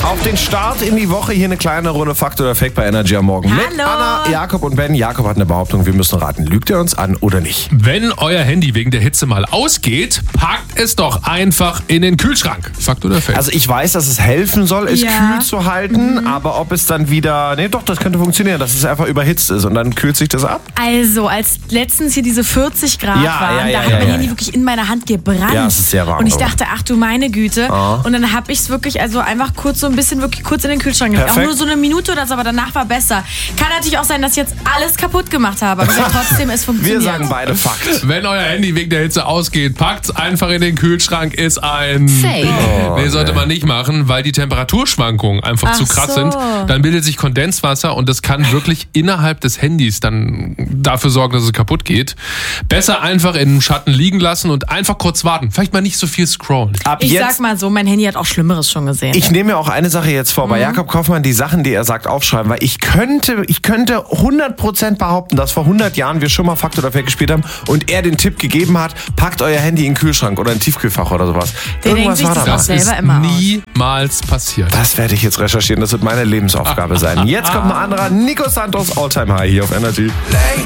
Auf den Start in die Woche hier eine kleine Runde Fakt oder Fake bei Energy am Morgen. Hallo. Mit Anna, Jakob und Ben. Jakob hat eine Behauptung, wir müssen raten. Lügt er uns an oder nicht? Wenn euer Handy wegen der Hitze mal ausgeht, packt es doch einfach in den Kühlschrank. Fakt oder Fake? Also ich weiß, dass es helfen soll, es Ja. kühl zu halten, aber ob es dann wieder... Nee, doch, das könnte funktionieren, dass es einfach überhitzt ist und dann kühlt sich das ab. Also, als letztens hier diese 40 Grad Ja, waren, ja, da hat ja, mein ja. Handy wirklich in meiner Hand gebrannt. Ja, es ist sehr warm, Und ich aber. dachte, ach du meine Güte. Und dann habe ich es wirklich, also einfach kurz so ein bisschen, wirklich kurz in den Kühlschrank gelegt. Auch Perfekt. nur so eine Minute oder so, aber danach war besser. Kann natürlich auch sein, dass ich jetzt alles kaputt gemacht habe, aber trotzdem, es funktioniert. Wir sagen beide Fakt. Wenn euer Handy wegen der Hitze ausgeht, packt's einfach in den Kühlschrank, ist ein... Fake. Nee, sollte man nicht machen, weil die Temperaturschwankungen einfach zu Ach krass so. sind. Dann bildet sich Kondenswasser und das kann wirklich innerhalb des Handys dann dafür sorgen, dass es kaputt geht. Besser einfach im Schatten liegen lassen und einfach kurz warten. Vielleicht mal nicht so viel scrollen. Ab Ich jetzt... sag mal so, mein Handy hat auch Schlimmeres schon gesehen. Ich nehme mir auch eine Sache jetzt vor, bei Jakob Kaufmann die Sachen, die er sagt, aufschreiben, weil ich könnte 100% behaupten, dass vor 100 Jahren wir schon mal Fakt oder Fake gespielt haben und er den Tipp gegeben hat, packt euer Handy in den Kühlschrank oder in den Tiefkühlfach oder sowas. Der Irgendwas denkt war sich da das mal. selber ist immer aus. niemals passiert. Das werde ich jetzt recherchieren, das wird meine Lebensaufgabe sein. Jetzt kommt ein anderer Nico Santos All Time High hier auf Energy. Late